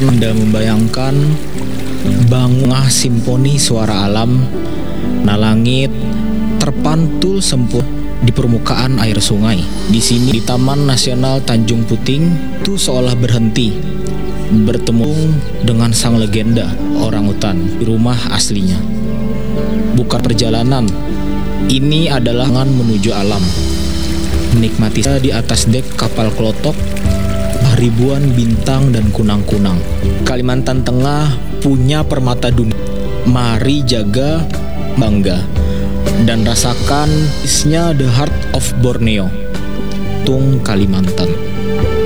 Pernah Anda membayangkan bangah simfoni suara alam, nah langit terpantul sempurna di permukaan air sungai. Di sini di Taman Nasional Tanjung Puting itu seolah berhenti bertemu dengan sang legenda orangutan di rumah aslinya. Bukan perjalanan, ini adalah menuju alam. Menikmati di atas dek kapal klotok ribuan bintang dan kunang-kunang. Kalimantan Tengah punya permata dunia. Mari jaga, bangga, dan rasakan isnya the heart of Borneo, Tung Kalimantan.